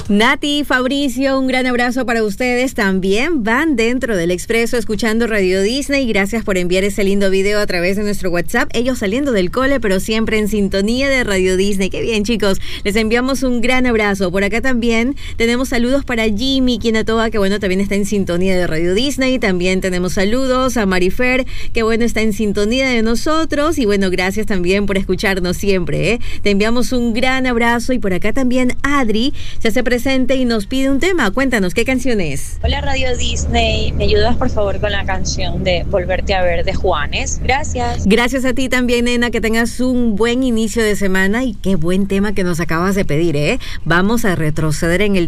Nati, Fabricio, un gran abrazo para ustedes. También van dentro del expreso escuchando Radio Disney. Gracias por enviar ese lindo video a través de nuestro WhatsApp. Ellos saliendo del cole, pero siempre en sintonía de Radio Disney. Qué bien, chicos. Les enviamos un gran abrazo. Por acá también tenemos saludos para Jimmy Quinatoa, que bueno, también está en sintonía de Radio Disney. También tenemos saludos a Marifer, que bueno, está en sintonía de nosotros. Y bueno, gracias también por escucharnos siempre, ¿eh? Te enviamos un gran abrazo. Y por acá también Adri se hace presente y nos pide un tema. Cuéntanos, ¿qué canción es? Hola Radio Disney, ¿me ayudas por favor con la canción de Volverte a Ver de Juanes? Gracias. Gracias a ti también, nena, que tengas un buen inicio de semana y qué buen tema que nos acabas de pedir, ¿eh? Vamos a retroceder en el